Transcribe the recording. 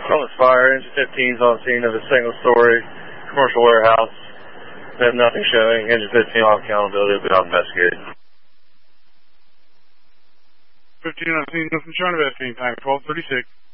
Columbus Fire, engine 15 is on scene of a single-story commercial warehouse. There's nothing showing. Engine 15 on accountability will be on investigated. 15 on scene, nothing showing, investigating time 12:36.